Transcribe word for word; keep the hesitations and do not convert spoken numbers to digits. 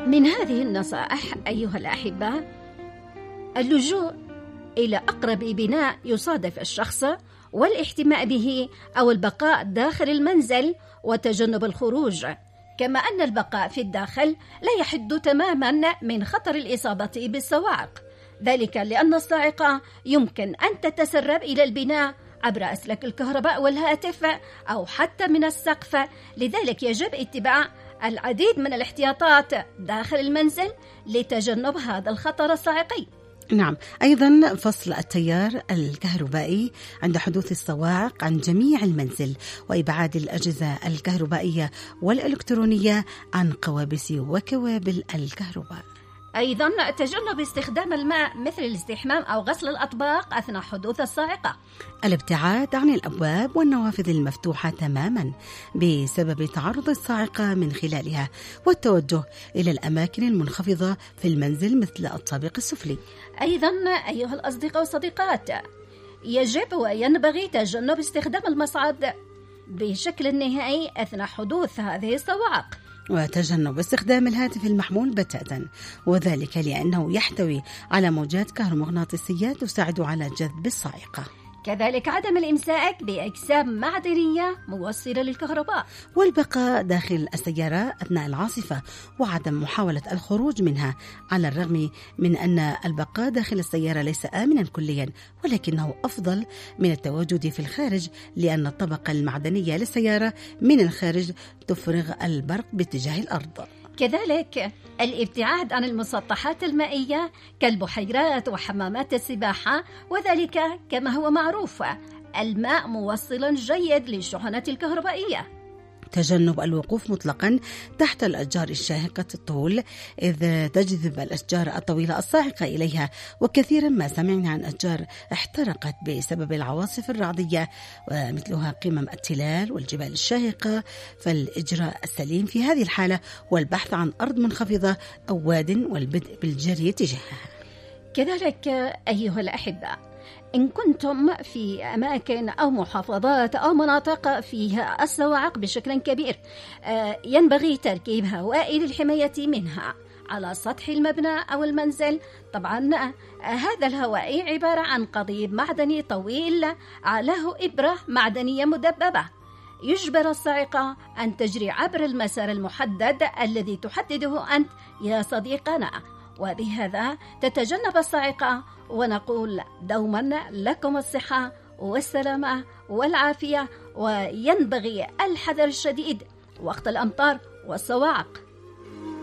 من هذه النصائح أيها الأحبة اللجوء إلى أقرب بناء يصادف الشخص والاحتماء به أو البقاء داخل المنزل وتجنب الخروج، كما أن البقاء في الداخل لا يحد تماما من خطر الإصابة بالصواعق، ذلك لأن الصاعقة يمكن أن تتسرب إلى البناء عبر أسلاك الكهرباء والهاتف أو حتى من السقف، لذلك يجب اتباع العديد من الاحتياطات داخل المنزل لتجنب هذا الخطر الصاعقي. نعم، أيضا فصل التيار الكهربائي عند حدوث الصواعق عن جميع المنزل، وإبعاد الأجهزة الكهربائية والإلكترونية عن قوابس وكوابل الكهرباء. أيضا تجنب استخدام الماء مثل الاستحمام أو غسل الأطباق أثناء حدوث الصاعقة. الابتعاد عن الأبواب والنوافذ المفتوحة تماما بسبب تعرض الصاعقة من خلالها، والتوجه إلى الأماكن المنخفضة في المنزل مثل الطابق السفلي. أيضا أيها الأصدقاء والصديقات، يجب وينبغي تجنب استخدام المصعد بشكل نهائي أثناء حدوث هذه الصواعق، وتجنب استخدام الهاتف المحمول بتاتا، وذلك لأنه يحتوي على موجات كهرومغناطيسية تساعد على جذب الصاعقة. كذلك عدم الإمساك بأجسام معدنية موصلة للكهرباء، والبقاء داخل السيارة أثناء العاصفة، وعدم محاولة الخروج منها، على الرغم من أن البقاء داخل السيارة ليس آمنا كليا، ولكنه أفضل من التواجد في الخارج، لأن الطبقة المعدنية للسيارة من الخارج تفرغ البرق باتجاه الأرض. كذلك الابتعاد عن المسطحات المائية كالبحيرات وحمامات السباحة، وذلك كما هو معروف الماء موصل جيد للشحنات الكهربائية. تجنب الوقوف مطلقا تحت الأشجار الشاهقة الطول، إذ تجذب الأشجار الطويلة الصاعقة إليها، وكثيرا ما سمعنا عن أشجار احترقت بسبب العواصف الرعدية ومثلها قمم التلال والجبال الشاهقة. فالإجراء السليم في هذه الحالة هو البحث عن أرض منخفضة أو واد والبدء بالجري تجاهها. كذلك أيها الأحبة، إن كنتم في أماكن أو محافظات أو مناطق فيها الصواعق بشكل كبير، ينبغي تركيب هوائي للحماية منها على سطح المبنى أو المنزل. طبعا هذا الهوائي عبارة عن قضيب معدني طويل علاه إبرة معدنية مدببة، يجبر الصاعقة أن تجري عبر المسار المحدد الذي تحدده أنت يا صديقنا، وبهذا تتجنب الصاعقة. ونقول دوما لكم الصحة والسلامة والعافية، وينبغي الحذر الشديد وقت الأمطار والصواعق.